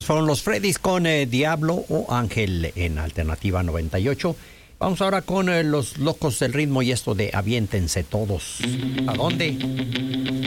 fueron los Freddys con Diablo o Ángel en Alternativa 98. Vamos ahora con los Locos del Ritmo y esto de Aviéntense Todos. ¿A dónde?